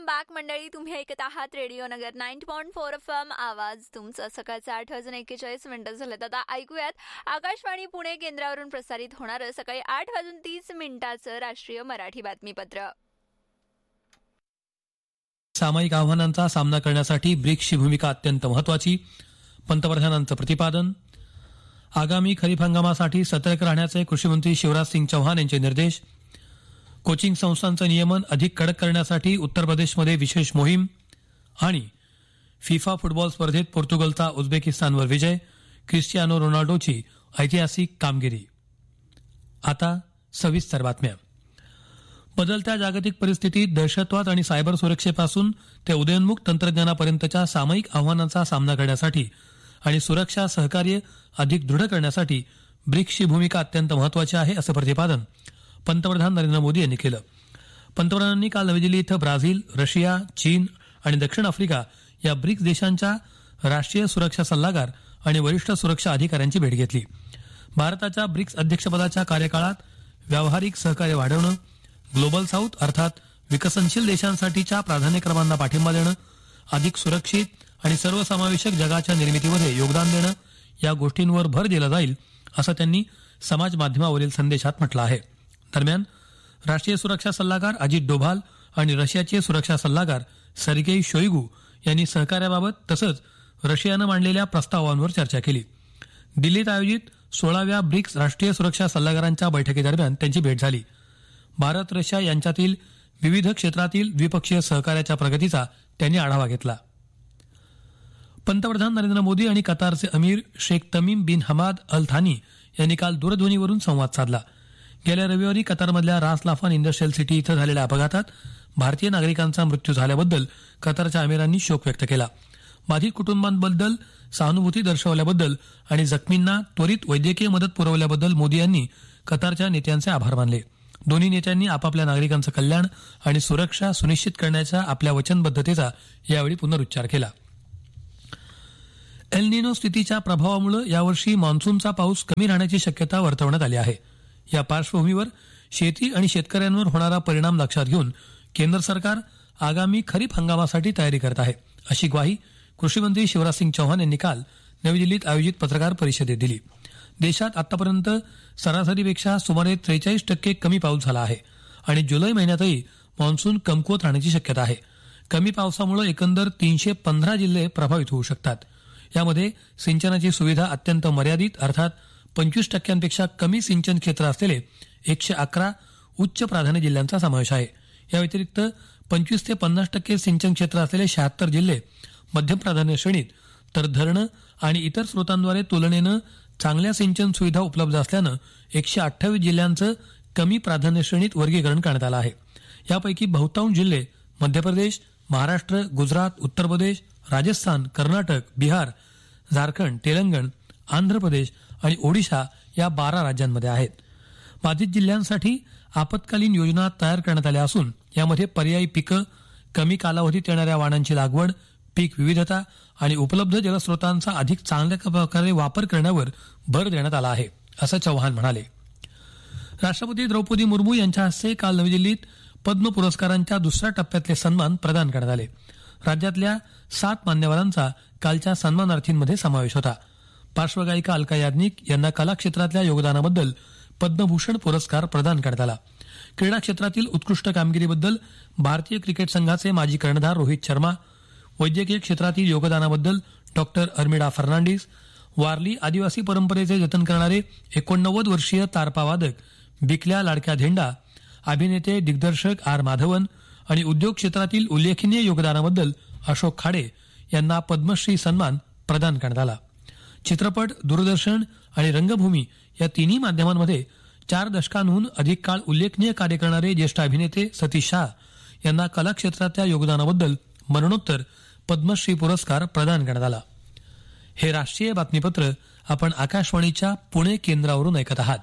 Welcome back मंडळी. तुम्ही ऐकत आहात रेडिओ नगर 90.4 FM. आवाज तुमचा. सकाळचं 8:41 झालेत. आता ऐकूयात आकाशवाणी पुणे केंद्रावरून प्रसारित होणारं सकाळी 8:30 राष्ट्रीय मराठी बातमीपत्र. सामायिक आव्हानांचा सामना करण्यासाठी ब्रिक्सची भूमिका अत्यंत महत्वाची, पंतप्रधानांचं प्रतिपादन. आगामी खरीप हंगामासाठी सतर्क राहण्याचे कृषीमंत्री शिवराज सिंग चौहान यांचे निर्देश. कोचिंग संस्थांचं नियमन अधिक कडक करण्यासाठी उत्तर प्रदेशमध्ये विशेष मोहीम. आणि फिफा फुटबॉल स्पर्धेत पोर्तुगलचा उझबेकिस्तानवर विजय, क्रिस्टियानो रोनाल्डोची ऐतिहासिक कामगिरी. आता सविस्तर बातम्या. बदलत्या जागतिक परिस्थितीत दहशतवाद आणि सायबर सुरक्षेपासून ते उदयोन्मुख तंत्रज्ञानापर्यंतच्या सामायिक आव्हानांचा सामना करण्यासाठी आणि सुरक्षा सहकार्य अधिक दृढ करण्यासाठी ब्रिक्सची भूमिका अत्यंत महत्वाची आहे, असं प्रतिपादन पंतप्रधान नरेंद्र मोदी यांनी केलं. पंतप्रधानांनी काल नवी दिल्ली इथं ब्राझील, रशिया, चीन आणि दक्षिण आफ्रिका या ब्रिक्स देशांच्या राष्ट्रीय सुरक्षा सल्लागार आणि वरिष्ठ सुरक्षा अधिकाऱ्यांची भेट घेतली. भारताच्या ब्रिक्स अध्यक्षपदाच्या कार्यकाळात व्यावहारिक सहकार्य वाढवणं, ग्लोबल साऊथ अर्थात विकसनशील देशांसाठीच्या प्राधान्यक्रमांना पाठिंबा देणं, अधिक सुरक्षित आणि सर्वसमावेशक जगाच्या निर्मितीमध्ये योगदान देणं या गोष्टींवर भर दिला जाईल, असं त्यांनी समाज माध्यमावरील संदेशात म्हटलं आहे. दरम्यान राष्ट्रीय सुरक्षा सल्लागार अजित डोभाल आणि रशियाचे सुरक्षा सल्लागार सर्गेई शोइगू यांनी सहकार्याबाबत तसंच रशियानं मांडलेल्या प्रस्तावांवर चर्चा केली. दिल्लीत आयोजित 16व्या ब्रिक्स राष्ट्रीय सुरक्षा सल्लागारांच्या बैठकीदरम्यान त्यांची भेट झाली. भारत रशिया यांच्यातील विविध क्षेत्रातील द्विपक्षीय सहकार्याच्या प्रगतीचा त्यांनी आढावा घेतला. पंतप्रधान नरेंद्र मोदी आणि कतारचे अमीर शेख तमीम बिन हमाद अल थानी यांनी काल दूरध्वनीवरून संवाद साधला. गेल्या रविवारी कतारमधल्या रास लाफान इंडस्ट्रियल सिटी इथं झालेल्या अपघातात भारतीय नागरिकांचा मृत्यू झाल्याबद्दल कतारच्या अमिरांनी शोक व्यक्त केला. बाधित कुटुंबांबद्दल सहानुभूती दर्शवल्याबद्दल आणि जखमींना त्वरित वैद्यकीय मदत पुरवल्याबद्दल मोदी यांनी कतारच्या नेत्यांचे आभार मानले. दोन्ही नेत्यांनी आपापल्या नागरिकांचं कल्याण आणि सुरक्षा सुनिश्चित करण्याच्या आपल्या वचनबद्धतेचा यावेळी पुनरुच्चार केला. एल निनो स्थितीच्या प्रभावामुळे यावर्षी मान्सूनचा पाऊस कमी राहण्याची शक्यता वर्तवण्यात आली आहे. या पार्श्वभूमीवर शेती आणि शेतकऱ्यांवर होणारा परिणाम लक्षात घेऊन केंद्र सरकार आगामी खरीप हंगामासाठी तयारी करत आहे, अशी ग्वाही कृषीमंत्री शिवराज सिंग चौहान यांनी काल नवी दिल्लीत आयोजित पत्रकार परिषदेत दिली. देशात आतापर्यंत सरासरीपेक्षा सुमारे 43% कमी पाऊस झाला आहे आणि जुलै महिन्यातही मान्सून कमकुवत राहण्याची शक्यता आहे. कमी पावसामुळे एकंदर 315 जिल्हे प्रभावित होऊ शकतात. यामध्ये सिंचनाची सुविधा अत्यंत मर्यादित अर्थात 25% कमी सिंचन क्षेत्र असलेले 111 उच्च प्राधान्य जिल्ह्यांचा समावेश आहे. या व्यतिरिक्त 25 ते 50% सिंचन क्षेत्र असलेले 76 जिल्हे मध्यम प्राधान्य श्रेणीत, तर धरणं आणि इतर स्रोतांद्वारे तुलनेनं चांगल्या सिंचन सुविधा उपलब्ध असल्यानं 128 जिल्ह्यांचं कमी प्राधान्य श्रेणीत वर्गीकरण करण्यात आलं आहे. यापैकी बहुतांश जिल्हे मध्य प्रदेश, महाराष्ट्र, गुजरात, उत्तर प्रदेश, राजस्थान, कर्नाटक, बिहार, झारखंड, तेलंगण, आंध्र प्रदेश आणि ओडिशा या 12 राज्यांमध्ये आहेत. बाधित जिल्ह्यांसाठी आपत्कालीन योजना तयार करण्यात आल्या असून यामध्ये पर्यायी पिकं, कमी कालावधीत येणाऱ्या वाणांची लागवड, पीक विविधता आणि उपलब्ध जलस्रोतांचा अधिक चांगल्या प्रकारे वापर करण्यावर भर देण्यात आला आहे, असं चौहान म्हणाले. राष्ट्रपती द्रौपदी मुर्मू यांच्या हस्ते काल नवी दिल्लीत पद्म पुरस्कारांच्या दुसऱ्या टप्प्यातले सन्मान प्रदान करण्यात आले. राज्यातल्या 7 मान्यवरांचा कालच्या सन्मानार्थींमध्ये समावेश होता. पार्श्वगायिका अलका याज्ञिक यांना कला क्षेत्रातल्या योगदानाबद्दल पद्मभूषण पुरस्कार प्रदान करण्यात आला. क्रीडा क्षेत्रातील उत्कृष्ट कामगिरीबद्दल भारतीय क्रिकेट संघाचे माजी कर्णधार रोहित शर्मा, वैद्यकीय क्षेत्रातील योगदानाबद्दल डॉक्टर अर्मिडा फर्नांडिस, वारली आदिवासी परंपरेचे जतन करणारे 89 वर्षीय तारपावादक बिकल्या लाडक्या धेंडा, अभिनेते दिग्दर्शक आर माधवन आणि उद्योग क्षेत्रातील उल्लेखनीय योगदानाबद्दल अशोक खाडे यांना पद्मश्री सन्मान प्रदान करण्यात आला. चित्रपट, दूरदर्शन आणि रंगभूमी या तिन्ही माध्यमांमध्ये 4 दशकांहून अधिक काळ उल्लेखनीय कार्य करणारे ज्येष्ठ अभिनेते सतीश शाह यांना कला क्षेत्रातल्या योगदानाबद्दल मरणोत्तर पद्मश्री पुरस्कार प्रदान करण्यात आला. हे राष्ट्रीय बातमीपत्र आपण आकाशवाणीच्या पुणे केंद्रावरून ऐकत आहात.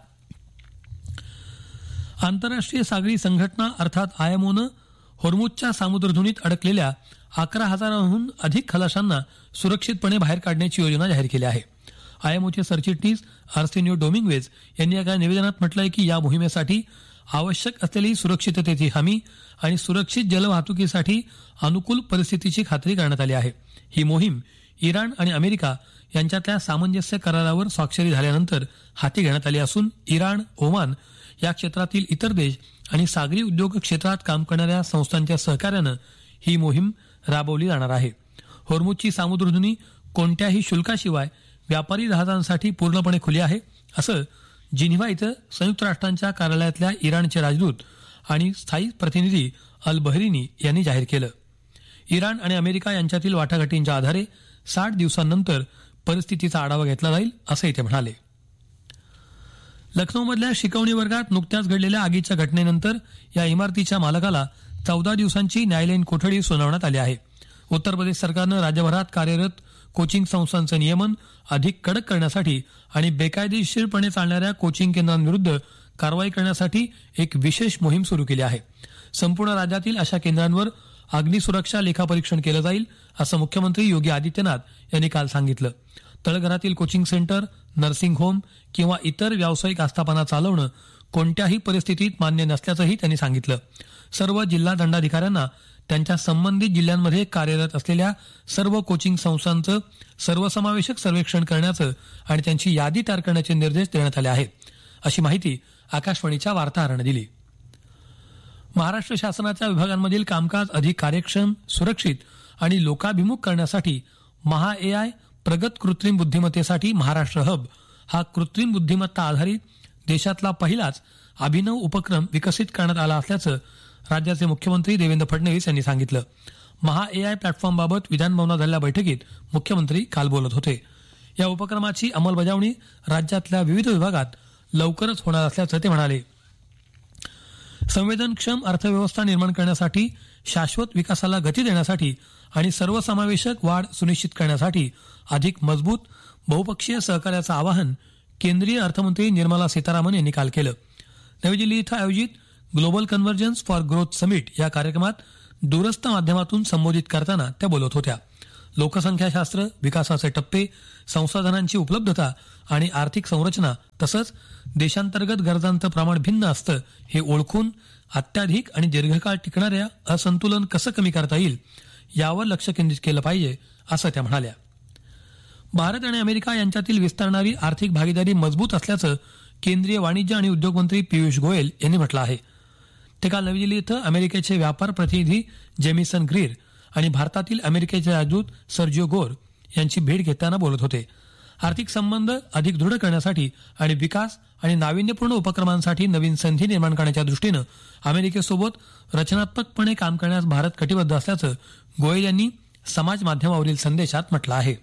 आंतरराष्ट्रीय सागरी संघटना अर्थात आयएमओनं होर्मुझच्या सामुद्रधुनीत अडकलेल्या 11,000हून अधिक खलाशांना सुरक्षितपणे बाहेर काढण्याची योजना जाहीर केली आहे. आयएमओचे सरचिटणीस आर्सेनियो डोमिंग्वेज यांनी एका निवेदनात म्हटलंय की या मोहिमेसाठी आवश्यक असलेली सुरक्षिततेची हमी आणि सुरक्षित जलवाहतुकीसाठी अनुकूल परिस्थितीची खात्री करण्यात आली आहे. ही मोहीम इराण आणि अमेरिका यांच्यातल्या सामंजस्य करारावर स्वाक्षरी झाल्यानंतर हाती घेण्यात आली असून इराण, ओमान या क्षेत्रातील इतर देश आणि सागरी उद्योग क्षेत्रात काम करणाऱ्या संस्थांच्या सहकार्यानं ही मोहीम राबवली जाणार आहे. होर्मुझची सामुद्रधुनी कोणत्याही शुल्काशिवाय व्यापारी जहाजांसाठी पूर्णपणे खुली आहे, असं जिनिव्हा इथं संयुक्त राष्ट्रांच्या कार्यालयातल्या इराणचे राजदूत आणि स्थायी प्रतिनिधी अल बहरीनी यांनी जाहीर केलं. इराण आणि अमेरिका यांच्यातील वाटाघाटींच्या आधारे 60 दिवसांनंतर परिस्थितीचा आढावा घेतला जाईल, असंही ते म्हणाले. लखनौमधल्या शिकवणी वर्गात नुकत्याच घडलेल्या आगीच्या घटनेनंतर या इमारतीच्या मालकाला 14 दिवसांची न्यायालयीन कोठडी सुनावण्यात आली आहे. उत्तर प्रदेश सरकारनं राज्यभरात कार्यरत कोचिंग संस्थांचं नियमन अधिक कडक करण्यासाठी आणि बेकायदेशीरपणे चालणाऱ्या कोचिंग केंद्रांविरुद्ध कारवाई करण्यासाठी एक विशेष मोहीम सुरू केली आहे. संपूर्ण राज्यातील अशा केंद्रांवर अग्निसुरक्षा लेखापरीक्षण केलं जाईल, असं मुख्यमंत्री योगी आदित्यनाथ यांनी काल सांगितलं. तळघरातील कोचिंग सेंटर, नर्सिंग होम किंवा इतर व्यावसायिक आस्थापना चालवणं कोणत्याही परिस्थितीत मान्य नसल्याचंही त्यांनी सांगितलं. सर्व जिल्हा दंडाधिकाऱ्यांना त्यांच्या संबंधित जिल्ह्यांमध्ये कार्यरत असलेल्या सर्व कोचिंग संस्थांचं सर्वसमावेशक सर्वेक्षण करण्याचं आणि त्यांची यादी तयार करण्याचे निर्देश देण्यात आले आहेत, अशी माहिती आकाशवाणीच्या वार्ताहरानं दिली. महाराष्ट्र शासनाच्या विभागांमधील कामकाज अधिक कार्यक्षम, सुरक्षित आणि लोकाभिमुख करण्यासाठी महा AI प्रगत कृत्रिम बुद्धिमत्तेसाठी महाराष्ट्र हब हा कृत्रिम बुद्धिमत्ता आधारित देशातला पहिलाच अभिनव उपक्रम विकसित करण्यात आला असल्याचं राज्याचे मुख्यमंत्री देवेंद्र फडणवीस यांनी सांगितलं. महा AI प्लॅटफॉर्मबाबत विधानभवनात झालेल्या बैठकीत मुख्यमंत्री काल बोलत होते. या उपक्रमाची अंमलबजावणी राज्यातल्या विविध विभागात लवकरच होणार असल्याचं ते म्हणाले. संवेदनक्षम अर्थव्यवस्था निर्माण करण्यासाठी, शाश्वत विकासाला गती देण्यासाठी आणि सर्वसमावेशक वाढ सुनिश्चित करण्यासाठी अधिक मजबूत बहुपक्षीय सहकार्याचं आवाहन केंद्रीय अर्थमंत्री निर्मला सीतारामन यांनी काल केलं. नवी दिल्ली इथं आयोजित global convergence for growth summit या कार्यक्रमात दूरस्थ माध्यमातून संबोधित करताना त्या बोलत होत्या. लोकसंख्याशास्त्र, विकासाचे टप्पे, संसाधनांची उपलब्धता आणि आर्थिक संरचना तसंच देशांतर्गत गरजांचं प्रमाण भिन्न असतं हे ओळखून अत्याधिक आणि दीर्घकाळ टिकणाऱ्या असंतुलन कसं कमी करता येईल यावर लक्ष केंद्रित केलं पाहिजे, असं त्या म्हणाल्या. भारत आणि अमेरिका यांच्यातील विस्तारणारी आर्थिक भागीदारी मजबूत असल्याचं केंद्रीय वाणिज्य आणि उद्योग मंत्री पियुष गोयल यांनी म्हटलं आहे. ते काल नवी दिल्ली इथं अमेरिकेचे व्यापार प्रतिनिधी जेमिसन ग्रीर आणि भारतातील अमेरिकेचे राजदूत सर्जिओ गोर यांची भेट घेताना बोलत होते. आर्थिक संबंध अधिक दृढ करण्यासाठी आणि विकास आणि नाविन्यपूर्ण उपक्रमांसाठी नवीन संधी निर्माण करण्याच्या दृष्टीनं अमेरिकेसोबत रचनात्मकपणे काम करण्यास भारत कटिबद्ध असल्याचं गोयल यांनी समाज माध्यमावरील संदेशात म्हटलं आहे.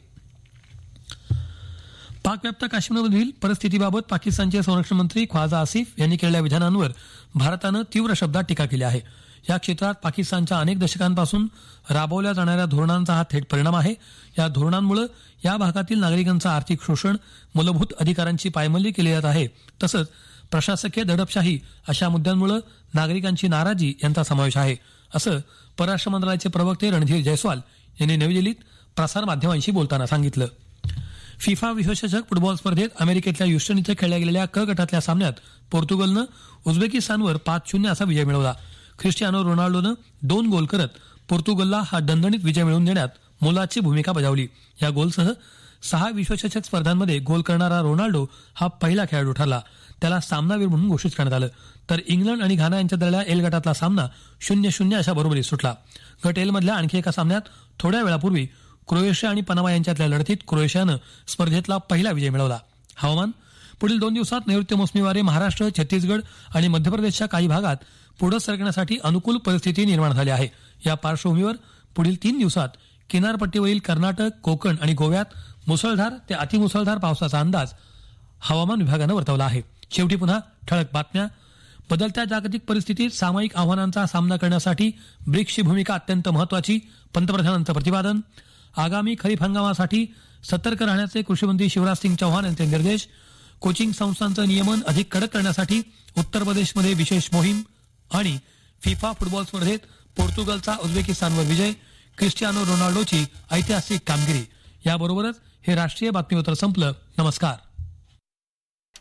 पाकव्याप्त काश्मीरमधील परिस्थितीबाबत पाकिस्तानचे संरक्षण मंत्री ख्वाजा आसिफ यांनी केलेल्या विधानांवर भारतानं तीव्र शब्दात टीका केली आहे. या क्षेत्रात पाकिस्तानच्या अनेक दशकांपासून राबवल्या जाणाऱ्या धोरणांचा हा थेट परिणाम आहे. या धोरणांमुळे या भागातील नागरिकांचं आर्थिक शोषण, मूलभूत अधिकारांची पायमल्ली केली जात आहे. तसंच प्रशासकीय दडपशाही अशा मुद्द्यांमुळे नागरिकांची नाराजी यांचा समावेश आहे, असं परराष्ट्र मंत्रालयाचे प्रवक्ते रणधीर जयस्वाल यांनी नवी दिल्लीत प्रसारमाध्यमांशी बोलताना सांगितलं. फिफा विश्वचषक फुटबॉल स्पर्धेत अमेरिकेतल्या ह्युस्टन इथं खेळल्या गेलेल्या क गटातल्या सामन्यात पोर्तुगलनं उझबेकिस्तानवर 5-0 असा विजय मिळवला. ख्रिस्टियानो रोनाल्डोनं 2 गोल करत पोर्तुगलला हा दणदणीत विजय मिळवून देण्यात मोलाची भूमिका बजावली. या गोलसह 6 विश्वचषक स्पर्धांमध्ये गोल करणारा रोनाल्डो हा पहिला खेळाडू ठरला. त्याला सामनावीर म्हणून घोषित करण्यात आलं. तर इंग्लंड आणि घाना यांच्यात झालेल्या एल गटातला सामना 0-0 अशा बरोबरीत सुटला. गट एल मधल्या आणखी एका सामन्यात थोड्या वेळापूर्वी क्रोएशिया आणि पनामा यांच्यातल्या लढतीत क्रोएशियानं स्पर्धेतला पहिला विजय मिळवला. हवामान. पुढील 2 दिवसात नैऋत्य मोसमी वारे महाराष्ट्र, छत्तीसगड आणि मध्य प्रदेशच्या काही भागात पुढे सरकण्यासाठी अनुकूल परिस्थिती निर्माण झाली आहे. या पार्श्वभूमीवर पुढील 3 दिवसात किनारपट्टीवरील कर्नाटक, कोकण आणि गोव्यात मुसळधार ते अतिमुसळधार पावसाचा अंदाज हवामान विभागानं वर्तवला आहे. शेवटी पुन्हा ठळक बातम्या. बदलत्या जागतिक परिस्थितीत सामायिक आव्हानांचा सामना करण्यासाठी ब्रिक्सची भूमिका अत्यंत महत्वाची, पंतप्रधानांचं प्रतिपादन. आगामी खरीप हंगामासाठी सतर्क राहण्याचे कृषीमंत्री शिवराज सिंग चौहान यांचे निर्देश. कोचिंग संस्थांचं नियमन अधिक कडक करण्यासाठी उत्तर प्रदेशमध्ये विशेष मोहीम. आणि फिफा फुटबॉल स्पर्धेत पोर्तुगलचा उझबेकिस्तानवर विजय, क्रिस्टियानो रोनाल्डोची ऐतिहासिक कामगिरी. याबरोबरच हे राष्ट्रीय बातमीपत्र संपलं. नमस्कार.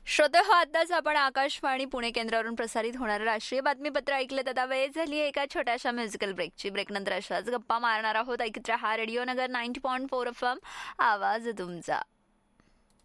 श्रोते हो, आताच आपण आकाशवाणी पुणे केंद्रावरून प्रसारित होणारं राष्ट्रीय बातमीपत्र ऐकलं. आता वेळ झाली एका छोट्याशा म्युझिकल ब्रेकची. ब्रेकनंतर अशाच गप्पा मारणार आहोत. ऐकत रहा रेडिओ नगर 90.4 FM, आवाज तुमचा.